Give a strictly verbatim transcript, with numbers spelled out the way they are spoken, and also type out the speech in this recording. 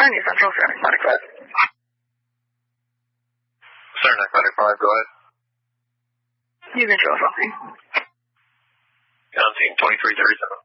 Kearney Central, Saranac Medic five. Saranac Medic five, go ahead. You can show us something. Down team twenty-three thirty-seven.